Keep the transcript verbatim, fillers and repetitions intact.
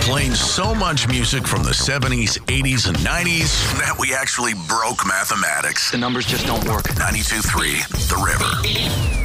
playing so much music from the seventies, eighties, and nineties that we actually broke mathematics. The numbers just don't work. ninety-two point three The River.